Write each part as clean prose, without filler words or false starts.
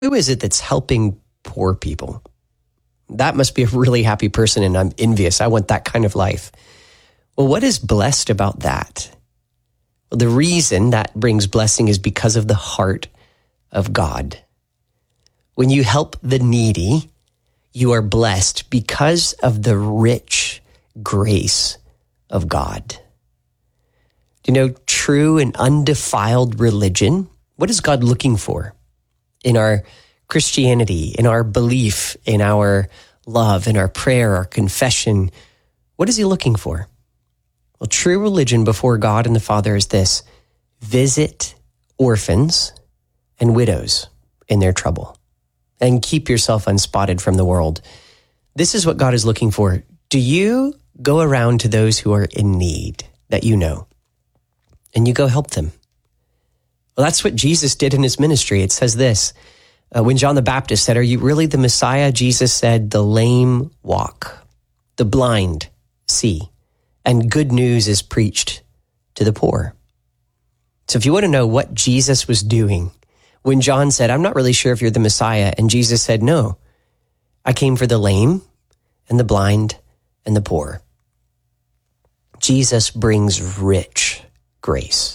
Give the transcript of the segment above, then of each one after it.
Who is it that's helping poor people? That must be a really happy person, and I'm envious. I want that kind of life. Well, what is blessed about that? Well, the reason that brings blessing is because of the heart of God. When you help the needy, you are blessed because of the rich grace of God. You know, true and undefiled religion, what is God looking for in our Christianity, in our belief, in our love, in our prayer, our confession? What is he looking for? Well, true religion before God and the Father is this: visit orphans and widows in their trouble and keep yourself unspotted from the world. This is what God is looking for. Do you go around to those who are in need that you know, and you go help them? Well, that's what Jesus did in his ministry. It says this, when John the Baptist said, "Are you really the Messiah?" Jesus said, "The lame walk, the blind see, and good news is preached to the poor." So if you want to know what Jesus was doing, when John said, "I'm not really sure if you're the Messiah," and Jesus said, "No, I came for the lame and the blind and the poor." Jesus brings rich grace.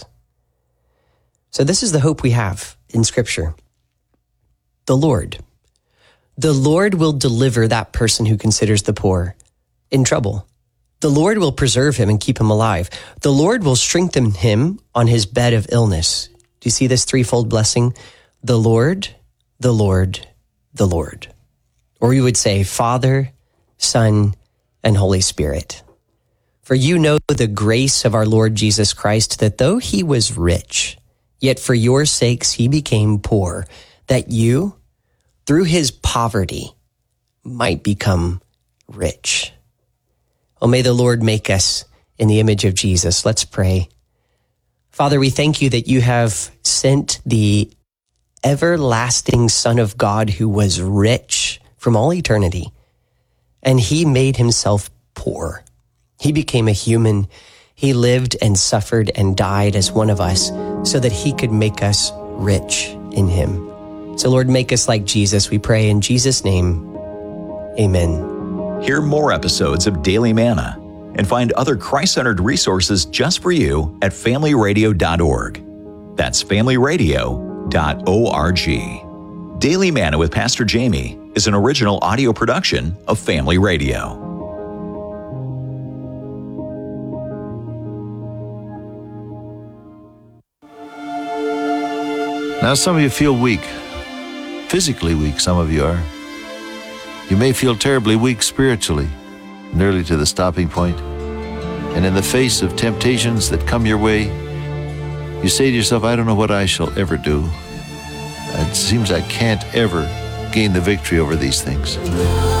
So this is the hope we have in Scripture. The Lord will deliver that person who considers the poor in trouble. The Lord will preserve him and keep him alive. The Lord will strengthen him on his bed of illness. Do you see this threefold blessing? The Lord, the Lord, the Lord. Or you would say Father, Son, and Holy Spirit. For you know the grace of our Lord Jesus Christ, that though he was rich, yet for your sakes he became poor, that you, through his poverty, might become rich. Oh, may the Lord make us in the image of Jesus. Let's pray. Father, we thank you that you have sent the everlasting Son of God who was rich from all eternity, and he made himself poor. He became a human. He lived and suffered and died as one of us so that he could make us rich in him. So Lord, make us like Jesus, we pray in Jesus' name. Amen. Hear more episodes of Daily Manna and find other Christ-centered resources just for you at familyradio.org. That's familyradio.org. Daily Manna with Pastor Jamie is an original audio production of Family Radio. Now some of you feel weak, physically weak, some of you are. You may feel terribly weak spiritually, nearly to the stopping point. And in the face of temptations that come your way, you say to yourself, I don't know what I shall ever do. It seems I can't ever gain the victory over these things.